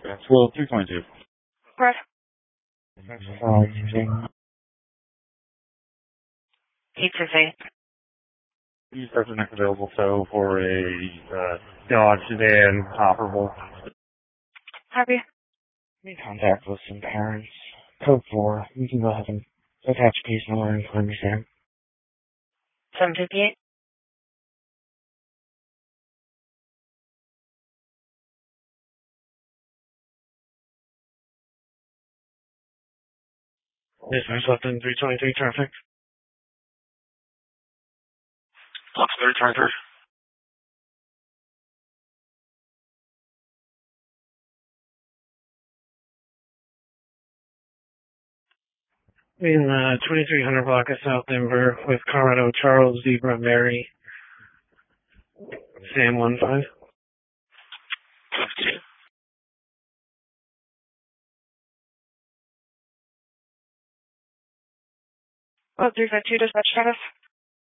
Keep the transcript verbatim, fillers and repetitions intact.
That's well, three twenty-two. Right. Thanks for using Eight to eight. You start the next available tow for a uh, Dodge sedan operable. Happy. me contact with some parents. Code four. You can go ahead and attach case number and claim your Sam. seven fifty-eight. Yes, there's left in three twenty-three traffic. three twenty-three. In uh, twenty-three hundred block of South Denver with Colorado Charles Zebra Mary. Sam one five. fifteen. Oh, three five two dispatch status.